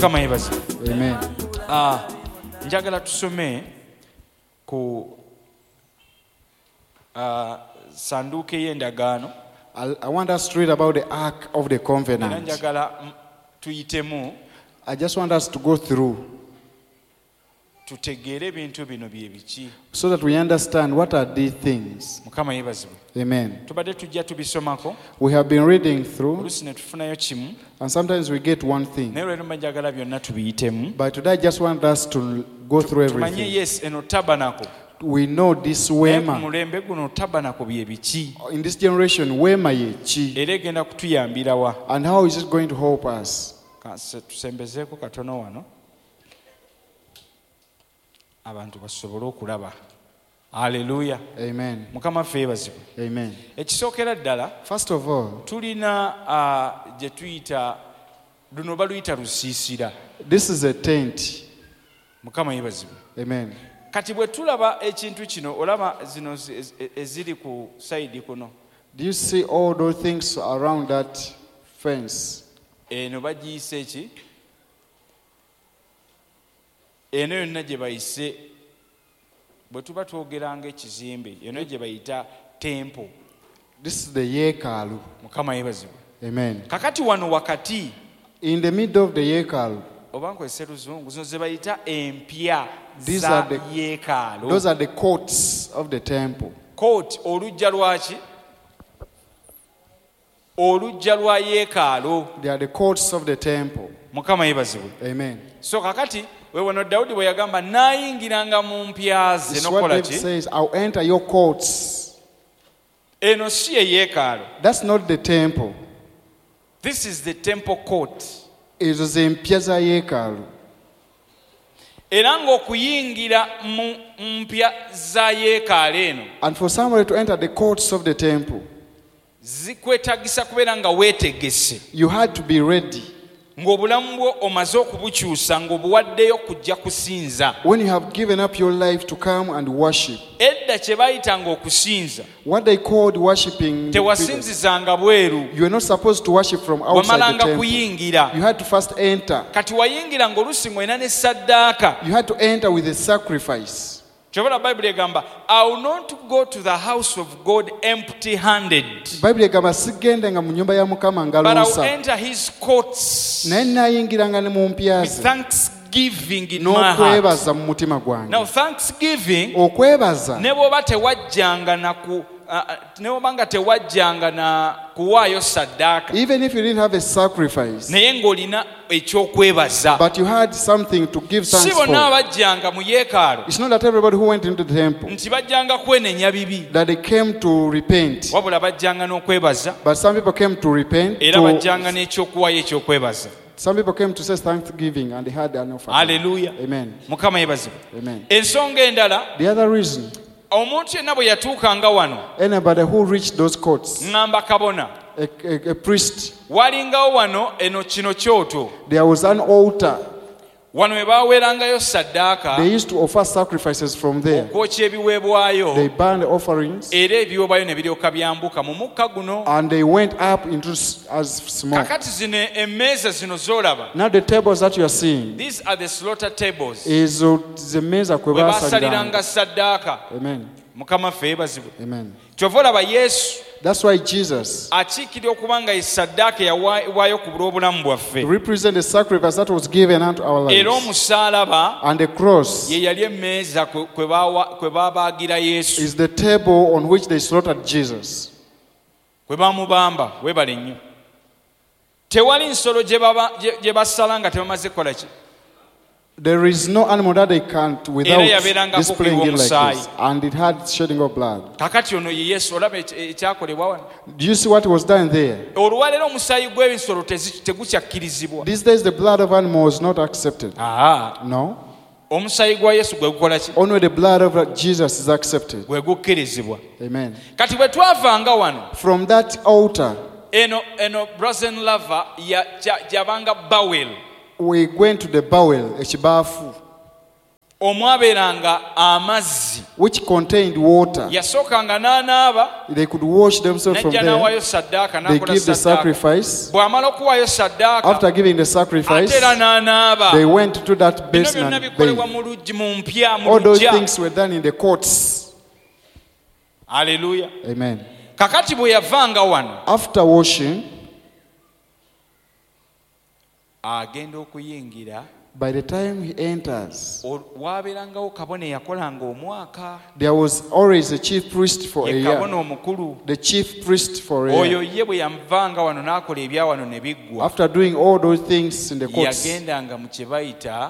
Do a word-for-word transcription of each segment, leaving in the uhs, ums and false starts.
Mukama yebaze. Amen. Ah, njagala tusome ku ah sanduuke y'endagaano. I, I want us to read about the Ark of the Covenant. Njagala tuyitemu. I just want us to go through tutegeere ebintu bino bye biki. So that we understand what are these things. Mukama yebazibwe. Amen. Tubadde tujja tubisomako. We have been reading through. Oluusi ne tufunayo kimu. And sometimes we get one thing. Naye leero njagala byonna tubiyitemu. But today I just want us to go through everything. Tumanye yes eno tabernacle. We know this Wema. Mulembe guno tabernacle bye biki. In this generation, Wema ye chi. Era egenda kutuyambira wa. And how is it going to help us? Tusembezeeko katono wano. Abantu basobole okulaba. Hallelujah. Amen. Mukama ffe yeebazibwe. Amen. Ekisookera ddala. First of all, tulina uh, gye tuyita luno baluyita lusiisira. This is a tent. Mukama yeebazibwe. Amen. Kati bwe tulaba ekintu kino olaba zino eziri ku side kuno. Do you see all those things around that fence? Eno bagiyise eki? Eno yonna gye bayise bwe tuba twogeranga ekizimbe eno gye bayita temple. This is the yeekalu. Mukama yeebazibwe. Amen. Kakati wano wakati. In the middle of the yeekalu. Oba nkozesa luzungu zino ze bayita empya These za are the yeekaalu. Those are the courts of the temple. Court olujja lwaki? Olujja lwa yeekaalu. They are the courts of the temple. Mukama yeebazibwe. Amen. So kakati weewano Dawudi bwe yagamba naayingiranga mu mpya ze nokola ki? Says, I'll enter your courts. Eno si ye yeekaalu. That's not the temple. This is the temple court. Ezo ze mpya za yeekaalu. Era ng'okuyingira mu mpya za yeekaalu eno. And for somebody to enter the courts of the temple, zikwetagisa kubeera nga weetegese. You had to be ready. Ng'obulamu bwo omaze okubukyusa ng'obuwaddeyo kujja kusinza. When you have given up your life to come and worship. Edda kye bayitanga okusinza. What they called worshiping. Tewasinzizanga bweru. You are not supposed to worship from outside the temple. Kuyingira. You had to first enter. Kati wayingira ng'oluusi ng'olina ne saddaaka. You had to enter with a sacrifice. Kyobala Bible egamba, I will not go to the house of God empty-handed. Bible egamba sigende nga mu nnyumba ya Mukama nga But I will luusa. enter his courts. Naye nnaayingiranga ne mu mpya ze. Thanksgiving in my heart. N'okwebaza mu mutima gwange. Now thanksgiving. Okwebaza. Ne bw'oba tewajjanga na ku ne bw'obanga tewajjanga na kuwaayo saddaaka. Even if you didn't have a sacrifice. Naye ng'olina ekyokwebaza. But you had something to give thanks for. Si bonna abajjanga mu yeekaalu. It's not that everybody who went into the temple. Nti bajjanga kwenenya bibi. That they came to repent. Wabula bajjanga n'okwebaza. But some people came to repent. Era bajjanga n'ekyokuwaayo ekyokwebaza. Some people came to say thanksgiving and they had an offering. Hallelujah. Amen. Mukama yebazibwe. Amen. Ensonga endala. The other reason. Omuntu yenna bwe yatuukanga wano. Anybody who reached those courts. Ngamba kabona. A, a, a priest. Walingawo wano eno kino kyoto. There was an altar. Wano we baaweerangayo saddaaka. They used to offer sacrifices from there. Okwokya ebiweebwayo. They burned offerings. Era ebiweebwayo ne biryoka byambuka mu mukka guno. And they went up into as smoke. Kakati zino emmeeza zino z'olaba. Now the tables that you are seeing. These are the slaughter tables. Ezo z'emmeeza kwe baasaliranga saddaaka. Amen. Mukama ffe yeebazibwe. Amen. Kyova olaba Yesu. That's why Jesus akiikirira okuba nga saddaaka yawaayo ku lw'obulamu bwaffe. Represent the sacrifice that was given unto our lives. Era omusaalaba and the cross ye yali emmeeza kwe baabaagira Yesu. Is the table on which they slaughtered Jesus. Kwe baamubamba weebale nnyo. Tewali nsolo gye basala nga tebamaze kukola ki? There is no animal that they can't without displaying it like this. And it had shedding of blood. Kakati ono ye Yesu olaba ekyakolebwa wano. Do you see what was done there? Olwaleero omusaayi gw'ebisolo tegukyakkirizibwa. These days the blood of animals is not accepted. Ah. No. Omusaayi gwa Yesu gwe gukola ki? Only the blood of Jesus is accepted. Gwe gukkirizibwa. Amen. Kati bwe twavanga wano. From that altar. Eno eno brazen lava yabanga bowel. We went to the bowel, ekibaafu. omwaberanga amazzi which contained water. yasookanga n'anaaba They could wash themselves from najja there. n'awaayo saddaaka They n'akola give the saddaaka sacrifice. bw'amala okuwaayo saddaaka After giving the ate sacrifice, era n'anaaba they went to that bino basin byonna and bikolebwa bathed. mu luggi mu mpya mu All those lujja things were done in the courts. aleluya Amen. kakati bwe yavanga wano After washing, agenda okuyingira by the time he enters, waabeerangawo kabona eyakolanga omwaka there was always a chief priest for a ye year. kabona omukulu The chief priest for a oyo year. ye bwe yavanga wano n'akola ebya wano ne biggwa After doing all those things in the courts, yagendanga mu kye bayita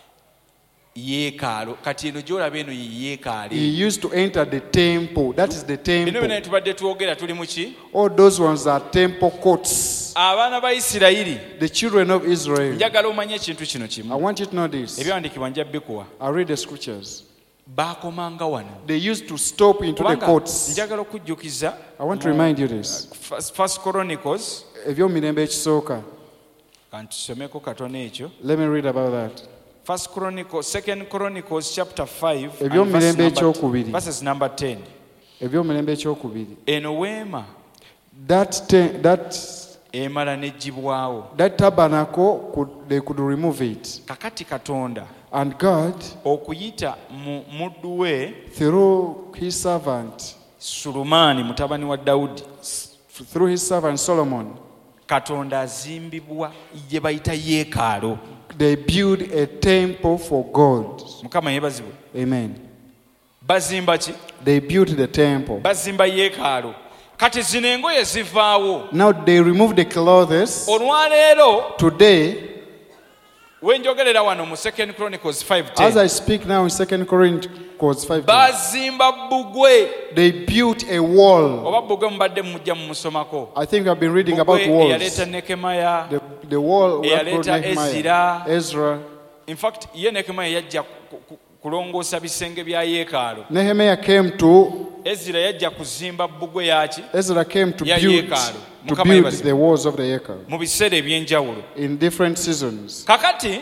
yeekaalo kati eno gy'olaba eno ye he yeekaali used to enter the temple. That is the bino byonna temple. ne tubadde twogera tuli mu ki All those ones are temple courts. abaana ba isirayiri The children of Israel. njagala omanye ekintu kino I kimu want you to know this. ebyawandiikibwa nja bikuwa I'll read the scriptures. baakomanga wano They used to stop into the kubanga courts. njagala okujjukiza I want to remind you this. First- First Chronicles Ebyomirembe ekisooka. kantusomeko katono ekyo Let me read about that. First Chronicles, Second Chronicles chapter five and Ebyomirembe verse number- ekyokubiri. verses number ten. Ebyomirembe ekyokubiri. Eno weema That te- that emala n'eggyibwawo. that tabernacle could they could remove it. Kakati Katonda And God, okuyita mu muddu we through his servant, Sulumaani mutabani wa Dawudi, through his servant Solomon, Katonda azimbibwa gye bayita yeekaalo. they built a temple for God. Mukama yeebazibwe. Amen. Bazimba ki? They built the temple. Bazimba yeekaalo. Kati zino engoye zivaawo. Now they removed the clothes. Olwaleero Today, wenjogerera wano mu Second Chronicles five as ten. I speak now in Second Chronicles five, Bazimba bbugwe. they built a wall. Oba bbugwe mubadde mujja mumusomako. I think I've been reading about Bbugwe walls. eyaleeta Nekemaya. The, the wall Eyaleeta that called Nehemiah, Ezra. Ezra. In fact ye Nekemaya yajja ku- ku- kulongoosa bisenge bya yeekaalo. Nehemiah came to Ezra yajja kuzimba bbugwe yaki Ezra came to Ya build yeekaalu. to Mukama build yeebazibwe. the walls of the Yekal mu biseera eby'enjawulo. in different seasons. Kakati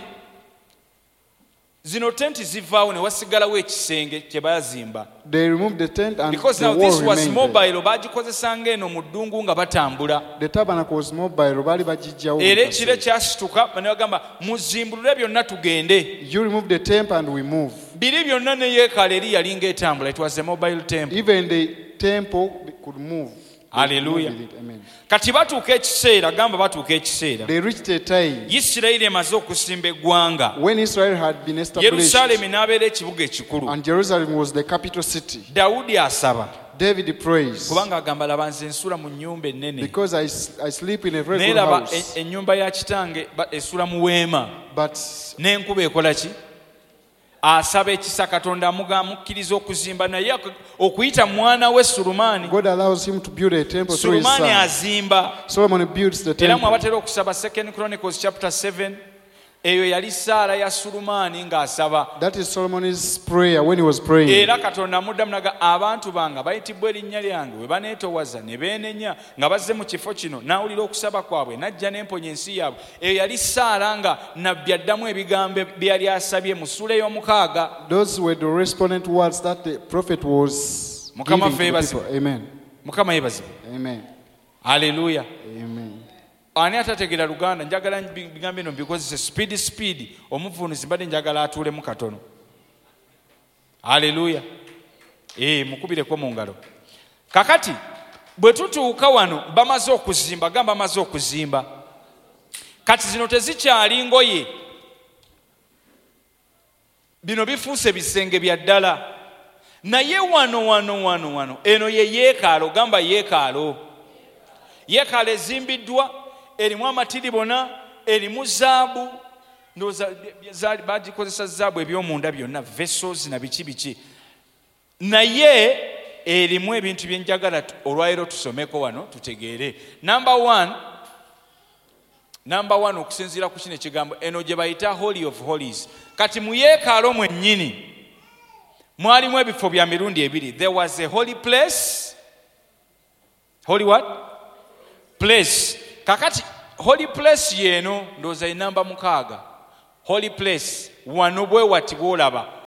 zino tenti zivaawo ne wasigalawo ekisenge kye baazimba. They removed the tent and Because the now wall this was remained there. mobile baagikozesanga eno mu ddungu nga batambula. The tabernacle was mobile. Bali bajijjawo Era mukase. ekiro kyasituka ne bagamba muzimbulule byonna tugende. You remove the temple and we move. Biri byonna ne yeekaalo eri yali ng'etambula. It was a mobile temple. Even the temple could move. They could Hallelujah. move with it. Amen. Kati batuuka ekiseera gamba batuuka ekiseera. They reached a time Isirayiri emaze okusimba eggwanga. when Israel had been established Yerusaalemi n'abeera ekibuga ekikulu. and Jerusalem was the capital city. Dawudi asaba. David prays Kubanga agamba laba nze nsula mu nnyumba ennene. because I, s- I sleep in a very Naye good laba house. en- ennyumba ya kitange ba- esula mu weema. But N'enkuba ekola ki? Asaba ekisa Katonda amuga amukkiriza okuzimba naye ak- okuyita mwana we Sulumaani. God allows him to build a temple through his Sulumaani son. azimba. Solomon builds the Era temple. mwabatera okusaba Second Chronicles chapter seven. Eyo yali ssaala ya Sulumaani ng'asaba. That is Solomon's prayer when he was praying. Era Katonda amuddamu naga abantu bange bayitibwa erinnya lyange we baneetoowaza ne beenenya nga bazze mu kifo kino n'awulira okusaba kwabwe n'ajja n'emponya ensi yaabwe. Eyo yali ssaala nga nabbi addamu ebigambo bye yali asabye mu ssuula ey'omukaaga. Those were the respondent words that the prophet was Mukama giving to the yeebazibwe. people. Amen. Mukama yeebazibwe. Amen. Haleluya. Amen. Ani atategeera Luganda njagala bigambo bino bikozese speed speed omuvunuzi mbadde njagala atuulemu katono. Haleluya. Eh mukubireko mu ngalo. Kakati bwe tutuuka wano bamaze okuzimba gamba bamaze okuzimba. Kati zino tezikyali ngoye. Bino bifuuse bisenge bya ddala. Naye wano wano wano wano eno ye yeekaalo gamba yeekaalo. Yeekaalo ezimbiddwa erimu amatiribona erimu zaabu ndoza bagikozesa zaabu ebyomunda byonna vessels na biki biki naye erimu ebintu byenjagala olwaleero tusomeko wano tutegeere. Number one number one okusinziira ku kino ekigambo eno gye bayita Holy of Holies. Kati mu yeekaalo mwennyini mwalimu ebifo bya mirundi ebiri. There was a holy place. Holy what? Place. Kakati holy place yeno ndoza inamba mukaaga. Holy place wano bwe wati bwolaba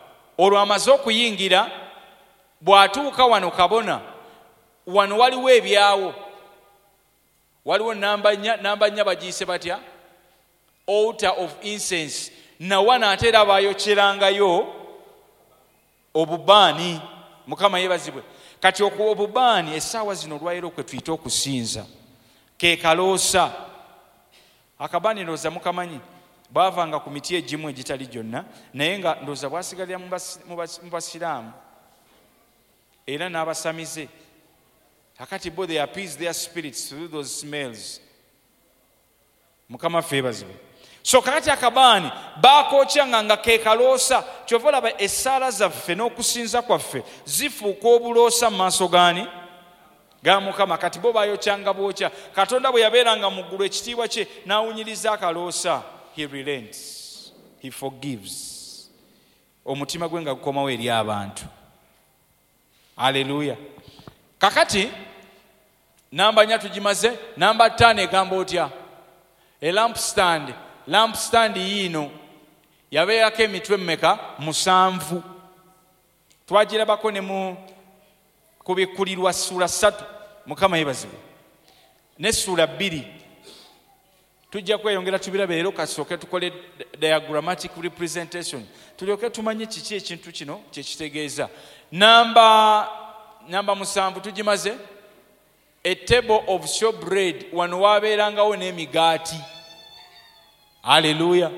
olwo amaze okuyingira bw'atuuka wano kabona wano waliwo ebyawo waliwo namba nnya namba nnya bagiyise batya altar of incense nawana ate era bayokyerangayo obubaani mukama yeebazibwe kati okuwa obubaani essaawa zino olwaleero kwe tuyita okusinza ke kaloosa akabaani ndowooza mukamanyi baavanga ku miti egimu egitali gyonna naye nga ndowooza bwasigalira mu basiraamu era n'abasamize akati bo they appease their spirits through those smells mukama ffe yeebazibwe so kakati akabaani baakokyanga nga ke kaloosa kyova olaba essaala zaffe n'okusinza kwaffe zifuuka obuloosa mu maaso gaani ga mukama kati bo bayokyanga bwokya katonda bwe yabeeranga mu ggulu ekitiibwa kye n'awunyiriza akaloosa he relents he forgives omutima gwe nga gukomawo eri abantu haleluya kakati namba nnya tugimaze namba ttaano egamba otya e lamp stand lamp stand yiino yabeerako emitwe mmeka musanvu twagirabako ne mu kubikkulirwa ssuula ssatu mukama yeebazibwe ne ssuula bbiri tujja kweyongera tubirabe leero kasooke tukole diagrammatic representation tulyoke tumanye kiki ekintu kino kyekitegeeza namba namba musanvu tugimaze a table of showbread wano waabeerangawo n'emigaati haleluya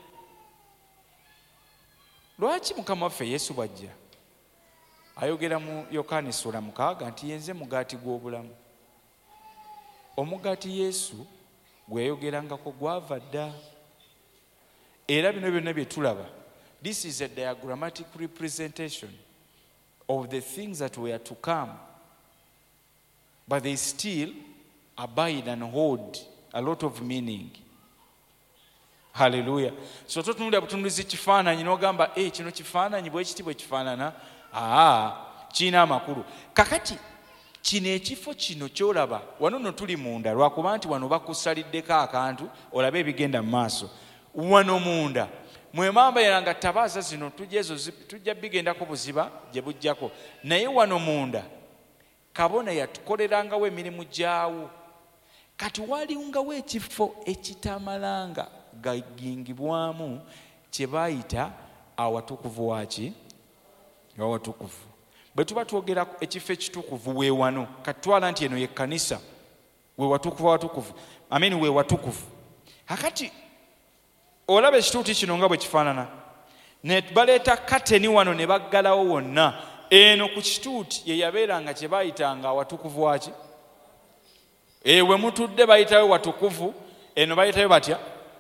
lwaki mukama waffe yesu bwajja ayogera mu yokaana ssuula mukaaga nti yenze mugaati gw'obulamu omugaati yesu gwe yayogerangako gwava dda era bino byonna bye tulaba this is a diagrammatic representation of the things that were to come but they still abide and hold a lot of meaning haleluya so totunulira butunulizi kifaananyi n'ogamba e kino kifaananyi bwe kiti bwe kifaanana aa kiina amakulu kakati kino ekifo kino kyolaba wano no tuli munda lwakuba nti wano bakusaliddeko akantu olabe ebigenda mu maaso wano munda mwemambaira nga tabaaza zino tujezo tujja bigendako buziba gye bujjako naye wano munda kabona yatukolerangawo emirimu gyawo kati waliungawo ekifo ekitamalanga gagingibwamu kye bayita awatukuvu waki awatukuvu bwe tuba twogera ekifo ekitukuvu we wano kati twala nti eno ye kkanisa we watukuvu awatukuvu amini we watukuvu akati olaba ekituuti kino nga bwe kifaanana ne baleeta kateni wano ne baggalawo wonna eno ku kituuti ye yabeeranga kye bayitanga awatukuvu waki ewe mutudde bayitayo watukuvu eno bayitayo batya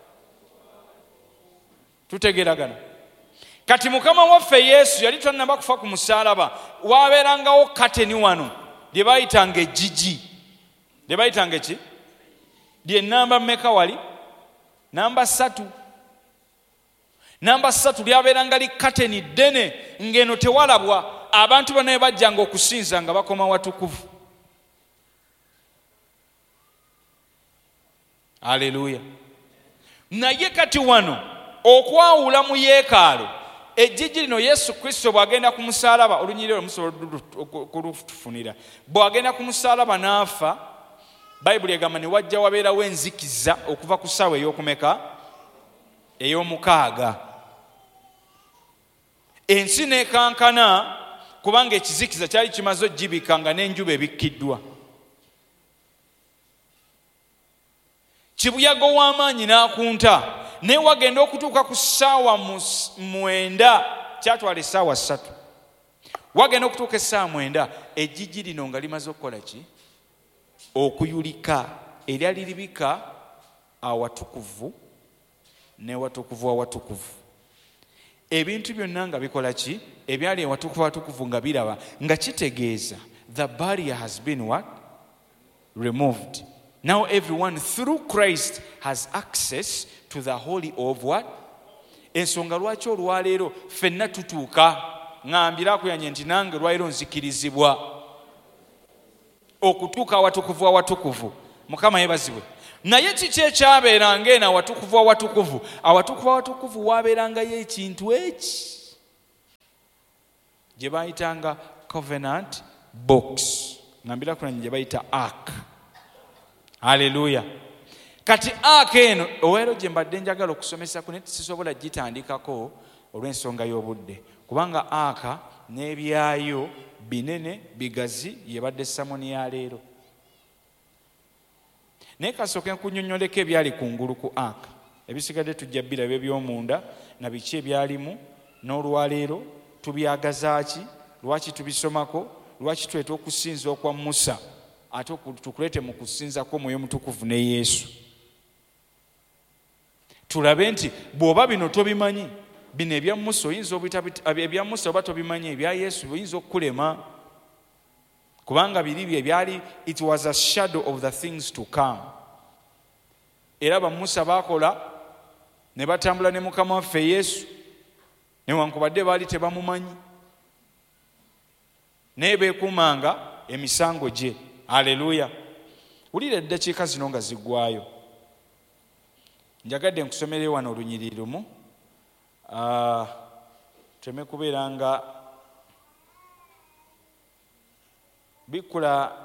tutegeragana kati mukama waffe yesu yali tannaba kufa ku musaalaba waabeerangawo kateni wano lye bayitanga ejjigi lye bayitanga ki lye namba mmeka wali namba ssatu namba ssatu lyabeeranga li kateni ddene ng'eno tewalabwa abantu bonna bajjanga okusinza nga bakoma watukuvu haleluya naye kati wano okwawula mu yeekaalu ejjigi lino yesu kristo bw'agenda ku musaalaba olunyiriro olumusobola kulutufunira bw'agenda ku musaalaba n'afa bayibuli egamba ne wajja wabeerawo enzikiza okuva ku ssaawa ey'okumeka ey'omukaaga ensi n'ekankana kubanga ekizikiza kyali kimaze ogibika nga n'enjuba ebikkiddwa kibuyaga ow'amaanyi n'akunta naye wagenda okutuuka ku ssaawa mwenda kyatwala essaawa ssatu wagenda okutuuka essaawa mwenda ejjigi lino nga limaze okukola ki okuyulika eryali libika awatukuvu n'ewatukuvu awatukuvu ebintu byonna nga bikola ki ebyali ewatukuvu awatukuvu nga biraba nga kitegeeza the barrier has been what removed. Now everyone through Christ has access to the holy of what? Ensonga lwaki olwaleero ffenna tutuuka ngambira akuyanye nti nange lwaleero nzikirizibwa okutuuka awatukuvu awatukuvu. Mukama yeebazibwe. Naye kiki ekyabeeranga eno awatukuvu awatukuvu? Awatukuvu awatukuvu waabeerangayo ekintu eki gye bayitanga covenant box, ngambira kuna gye bayita ark. Haleluya. Kati ark eno owero gye mbadde njagala okusomesa ku neti sisobola gitandikako olw'ensonga y'obudde, kubanga ark n'ebyayo binene bigazi yebadde samoni ya leero. Naye kasooke nkunyonnyoleko ebyali kungulu ku ark. Ebisigadde tujja biraba eby'omunda na biki ebyalimu, n'olwaleero tubyagazaaki, lwaki tubisomako, lwaki tweta okusinza okwa Musa ate tukulete mu kusinzako Mwoyo Mutukuvu ne Yesu. Tulabe nti bw'oba bino tobimanyi, bino ebya Musa oyinza ebya Musa oba tobimanyi, ebya Yesu oyinza okukulema, kubanga biri bye byali, it was a shadow of the things to come. Era ba Musa bakola ne batambula ne Mukama waffe Yesu newankubadde baali tebamumanyi, naye beekumanga emisango gye. Haleluya. Wulira eddakiika zino nga ziggwayo, njagadde nkusomere wano olunyiriri lumu, uh, teme kubeera nga bikula.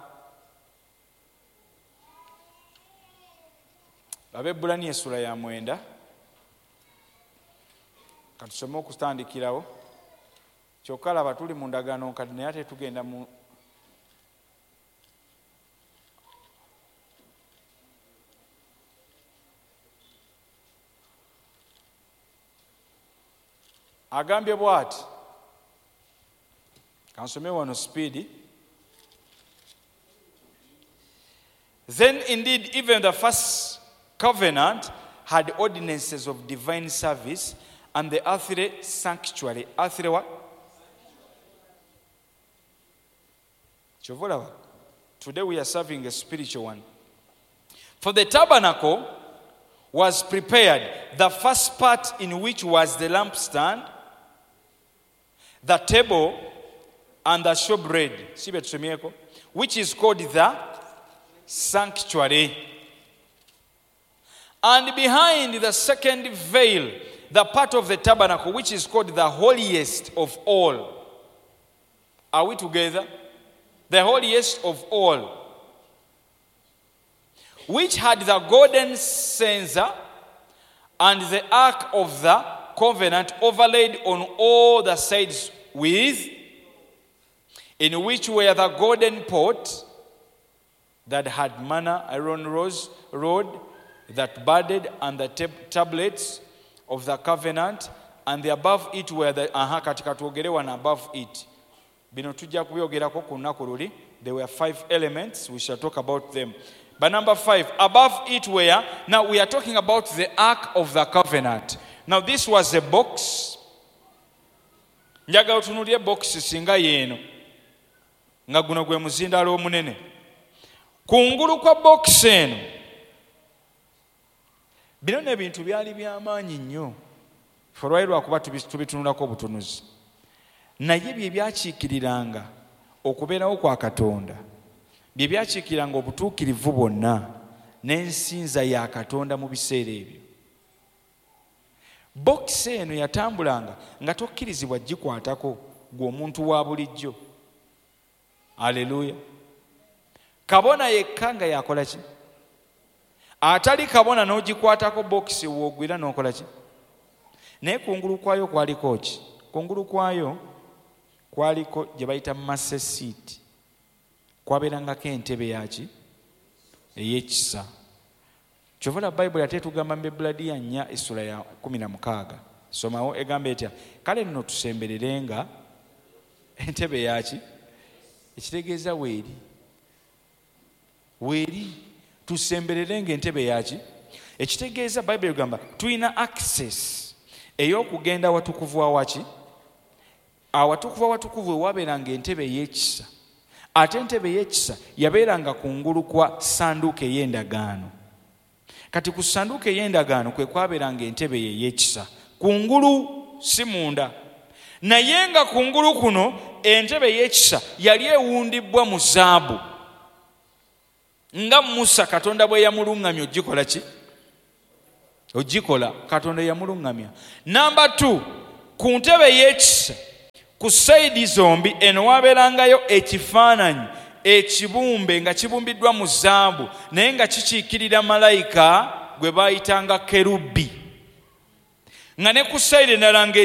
Abebulani essula ya mwenda, katusome okutandikirawo, kyokka laba tuli mu ndagaano kati naye ate tugenda mu agambye bw'ati, kansome wano speedi. Then indeed even the first covenant had ordinances of divine service and the earthly sanctuary. Earthly what? Today we are serving a spiritual one. For the tabernacle was prepared, the first part in which was the lampstand, the table, and the showbread, which is called the sanctuary. And behind the second veil, the part of the tabernacle, which is called the holiest of all. Are we together? The holiest of all, which had the golden censer and the ark of the covenant overlaid on all the sides with, in which were the golden pot that had manna, Aaron rose, rod that budded, and the tab- tablets of the covenant, and the above it were the aha katika tuogere one above it. Bino tujja kubyogerako ku lunaku luli. There were five elements, we shall talk about them. But number five, above it were, now we are talking about the ark of the covenant. Now this was a box. Njagala otunuulire box singa yeeno nga guno gwe muzindaalo omunene. Kungulu kwa box eno bino n'ebintu byali by'amaanyi nnyo, olwali lwakuba tubitunulako obutunuzi, naye bye byakiikiriranga okubeerawo kwa Katonda, bye byakiikiriranga obutuukirivu bwonna n'ensinza ya Katonda mu biseera ebyo. Bokisi eno yatambulanga nga tokkirizibwa gikwatako gwe omuntu wa bulijjo. Aleluya. Kabona yekka nga yakola ki? Atali kabona n'ogikwatako bokisi woogwira n'okola ki? Naye kungulu kwayo kwaliko ki? Kungulu kwayo kwaliko gye bayita master seat. Kwabeerangako entebe yaki? Ey'ekisa. Kyovula Bayibuli ate tugamba Mbebuladiya nnya essula ya kumi na mukaaga. Somawo egamba etya? Kale nno tusembererenga entebe yaki? Ekitegeeza weeri. Weeri. Tusembererenga entebe yaki? Ekitegeeza Bayibuli egamba tulina access ey'okugenda watukuvu awaki? Awatukuvu awatukuvu ewabeeranga entebe ey'ekisa. Ate entebe ey'ekisa yabeeranga kungulu kwa sanduuko ey'endagaano. Kati ku sanduuko ey'endagaano kwe kwabeeranga entebe ey'ekisa. Kungulu si munda. Naye nga kungulu kuno entebe ey'ekisa yali ewundibbwa mu zaabu. Nga Musa Katonda bwe yamulungamya ogikola ki? Ogikola Katonda yamulungamya. Namba two, ku ntebe ey'ekisa ku sayidi zombi eno wabeerangayo ekifaananyi ekibumbe nga kibumbiddwa mu zaabu naye nga kikiikirira malayika gwe baayitanga kerubi, nga ne ku sayidi endala